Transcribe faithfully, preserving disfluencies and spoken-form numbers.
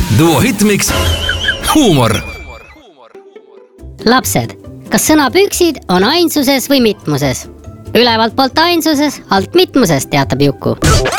Duo Hitmix huumor. Lapsed, kas sõna püksid on ainsuses või mitmuses? Ülevalt poolt ainsuses, alt mitmuses, teatab Juku.